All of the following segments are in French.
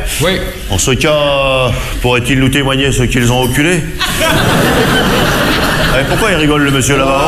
Oui. En ce cas, pourrait-il nous témoigner ce qu'ils ont oculé? Pourquoi il rigole, le monsieur, là-bas?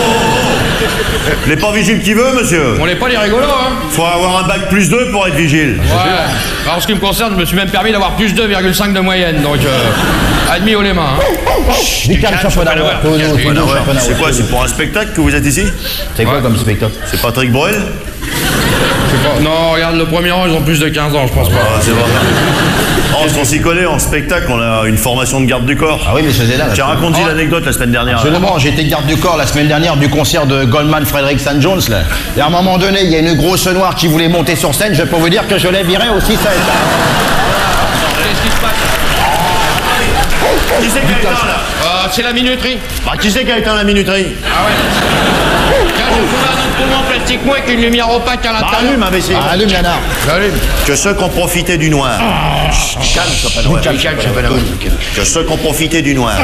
Il n'est pas vigile qui veut, monsieur. On n'est pas les rigolos, hein. Faut avoir un bac plus 2 pour être vigile. Ouais. En ce qui me concerne, je me suis même permis d'avoir plus 2,5 de moyenne, donc admis haut les mains. Hein. Du calme, championnat. C'est quoi, c'est pour un spectacle que vous êtes ici? C'est quoi comme spectacle? C'est Patrick Bruel? Non, regarde, le premier rang, ils ont plus de 15 ans, je pense pas. Ah, c'est vrai. On s'y connaît en spectacle, on a une formation de garde du corps. Ah oui, mais c'est là. Tiens, raconte-y l'anecdote la semaine dernière. Absolument, j'étais garde du corps la semaine dernière du concert de Goldman Frederick St. Jones. Là. Et à un moment donné, il y a une grosse noire qui voulait monter sur scène. Je peux vous dire que je l'ai viré aussi, ça. Qu'est-ce qui se passe? Qui c'est qui a éteint là? C'est la minuterie. Bah, qui c'est qui a éteint la minuterie? Ah ouais. Tiens, je trouve un instrument plastique mouet avec une lumière opaque à l'intérieur. Allume, imbécile. Allume, Yanard. J'allume. Que ceux qui ont profité du noir. Calme, Chopin. Que ceux qui ont profité du noir.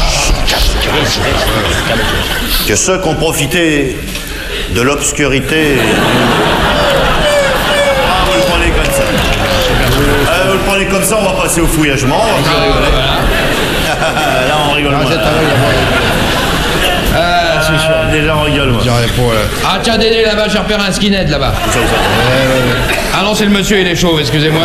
Que ceux qui ont profité de l'obscurité. Ah, vous le prenez comme ça. Vous le prenez comme ça, on va passer au fouillagement. Là, on rigole. Déjà, on rigole. Ah, tiens, Dédé, là-bas, j'ai repéré un skinhead, là-bas. Ah non, c'est le monsieur, il est chauve, excusez-moi.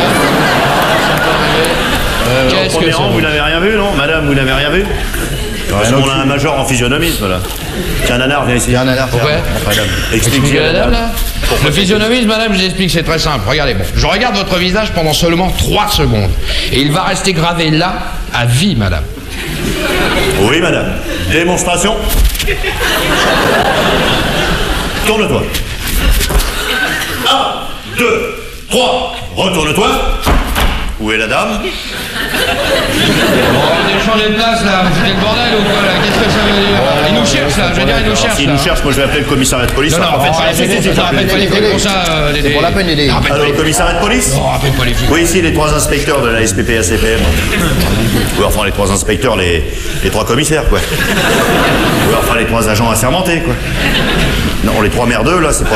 Qu'est-ce que c'est? Vous n'avez rien vu, non? Madame, vous n'avez rien vu? Parce qu'on a un major en physionomisme, là. Tiens, Nanar, viens ici. Il y a un alerte. Pourquoi? Explique-moi, madame, là. Le physionomisme, madame, je vous explique, c'est très simple. Regardez, bon, je regarde votre visage pendant seulement 3 secondes. Et il va rester gravé là, à vie, madame. Oui, madame. Démonstration. Tourne-toi. 1, 2, 3. Retourne-toi. Où est la dame? On a changé de place, là. C'était le bordel ou quoi, là? Qu'est-ce que ça veut dire? Il nous cherche, là. Je veux dire, il nous cherche, S'il là. nous cherche, moi je vais appeler le commissariat de police. Non, non, faites pas les flics. Rappelle pas les flics pour ça, Dédé. C'est pour la peine, Dédé. Alors, le commissariat de police? Non, rappelle pas les flics. Oui, ici, les 3 inspecteurs de la SPP ACPM. Oui, enfin, les 3 inspecteurs, les 3 commissaires, quoi. Oui, enfin, les 3 agents assermentés, quoi. Non, les 3 merdeux, là, c'est pas...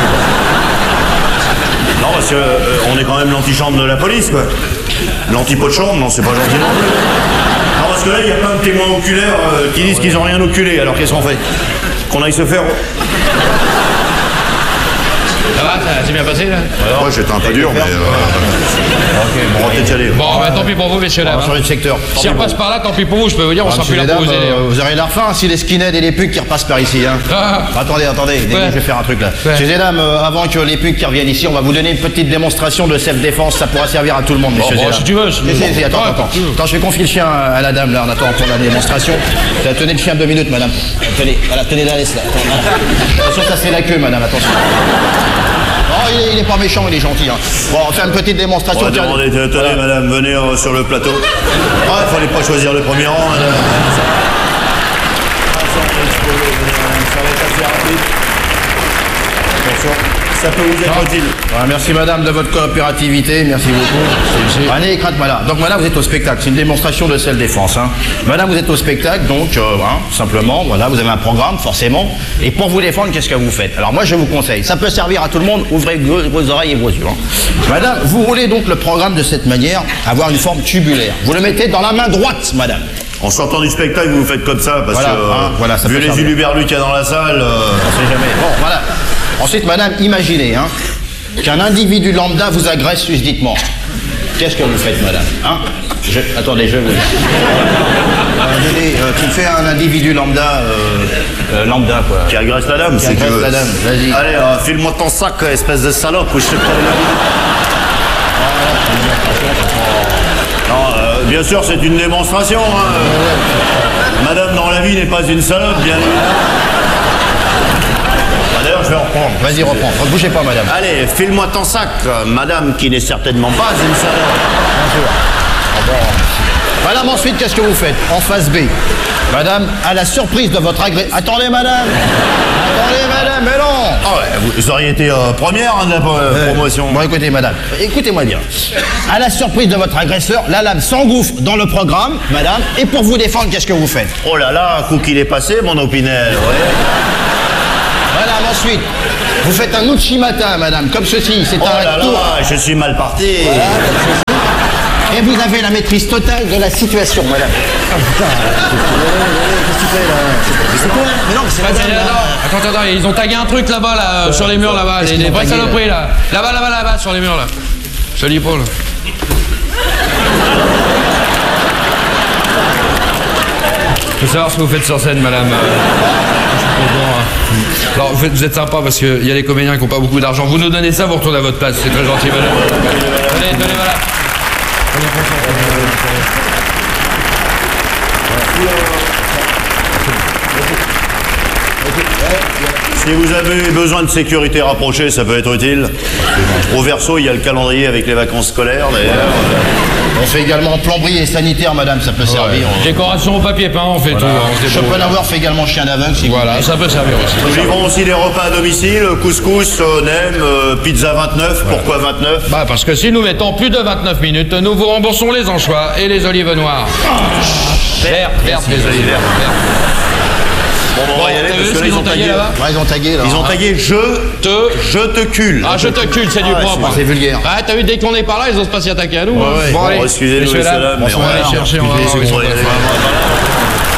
Non, parce que on est quand même l'antichambre de la police, quoi. L'antipot de chambre, non, c'est pas gentil non plus. Non, parce que là, il y a plein de témoins oculaires qui disent qu'ils ont rien oculé. Alors, qu'est-ce qu'on fait? Qu'on aille se faire... Ça va, ça s'est bien passé, là? Moi, j'étais un peu dur, mais... Ok, bon, on va peut-être y aller. Bon, bah, tant pis pour vous, messieurs, On là. va changer de secteur. Si on passe par là, tant pis pour vous, je peux vous dire, on sera plus là pour vous aider. Vous aurez l'air fin si les skinheads et les pugs qui repassent par ici. Hein. Attendez, je vais faire un truc là. Messieurs et dames, avant que les pugs qui reviennent ici, on va vous donner une petite démonstration de self-défense. Ça pourra servir à tout le monde, messieurs et dames. Si tu veux. Attends, je vais confier le chien à la dame là, en attendant pour la démonstration. Tenez le chien 2 minutes, madame. Tenez, voilà, tenez la laisse là. Attention, ça c'est la queue, madame, attention. Oh, il est pas méchant, il est gentil. Hein. Bon, on fait une petite démonstration. Tenez, voilà. Madame, venez sur le plateau. Ah, il fallait pas choisir le premier rang, madame. Ça va être assez rapide. Attention, ça peut vous être utile. Voilà, merci madame de votre coopérativité, merci beaucoup. Allez, crainte madame. Donc madame, vous êtes au spectacle, c'est une démonstration de self-défense. Hein. Madame, vous êtes au spectacle, donc simplement, voilà, vous avez un programme, forcément. Et pour vous défendre, qu'est-ce que vous faites? Alors moi, je vous conseille, ça peut servir à tout le monde, ouvrez vos oreilles et vos yeux. Hein. Madame, vous roulez donc le programme de cette manière, avoir une forme tubulaire. Vous le mettez dans la main droite, madame. En sortant du spectacle, vous faites comme ça, parce voilà, que ça vu les uluberlus qu'il y a dans la salle... On sait jamais. Bon, voilà. Ensuite, madame, imaginez qu'un individu lambda vous agresse susditement. Qu'est-ce que vous faites, madame? Attendez, je vous... tu fais un individu lambda, quoi. Qui agresse la dame, Qui agresse la dame, vas-y. Allez, file-moi ton sac, espèce de salope, ou je sais pas... Non, bien sûr, c'est une démonstration. Madame, dans la vie, n'est pas une salope, bien évidemment. D'ailleurs, je vais reprendre. Vas-y, reprends. Ne bougez pas, madame. Allez, file-moi ton sac, madame, qui n'est certainement pas une salope. Bien sûr. Madame, ensuite, qu'est-ce que vous faites? En phase B. Madame, à la surprise de votre agresseur... Attendez, madame, mais non. Ah ouais, vous auriez été première de la promotion. Bon, écoutez, madame, écoutez-moi bien. À la surprise de votre agresseur, la lame s'engouffre dans le programme, madame, et pour vous défendre, qu'est-ce que vous faites? Oh là là, un coup qu'il est passé, mon Opinel, ouais. Madame, ensuite, vous faites un Uchimata, madame, comme ceci. C'est oh là là, je suis mal parti. Voilà, comme ceci. avez la maîtrise totale de la situation, madame. Qu'est-ce que tu fais là? C'est quoi? Mais non, mais c'est madame. Attends, ils ont tagué un truc là-bas, là, sur les murs là-bas, les vraies saloperies là. Là-bas, sur les murs là. Joli Paul. Je veux savoir ce que vous faites sur scène, madame. Alors, vous êtes sympa parce qu'il y a des comédiens qui n'ont pas beaucoup d'argent. Vous nous donnez ça, vous retournez à votre place. C'est très gentil, madame. Tenez, voilà. Si vous avez besoin de sécurité rapprochée, ça peut être utile. Au verso, il y a le calendrier avec les vacances scolaires, d'ailleurs. On fait également plomberie et sanitaire, madame, ça peut servir. Décoration au papier peint, on fait tout. Schopenhauer fait également chien d'aveugle. Si voilà, ça peut servir aussi. Nous livrons aussi des repas à domicile, couscous, nem, pizza 29. Voilà. Pourquoi 29? Bah parce que si nous mettons plus de 29 minutes, nous vous remboursons les anchois et les olives noires. Vertes, les olives vertes. Bon, on va y aller parce que là, ils ont tagué là-bas. Ouais, ils ont tagué là. Ils ont tagué je te cule. Ah, je te cule, c'est du propre. C'est vulgaire. Ah, t'as vu, dès qu'on est par là, ils osent pas s'y attaquer à nous. Ouais. Bon, allez, excusez-nous, messieurs, dames, mais on va aller chercher. On va aller.